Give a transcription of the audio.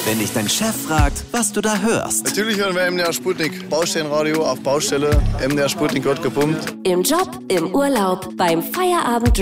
Wenn dich dein Chef fragt, was du da hörst. Natürlich hören wir MDR Sputnik. Baustellenradio auf Baustelle. MDR Sputnik wird gepumpt. Im Job, im Urlaub, beim Feierabend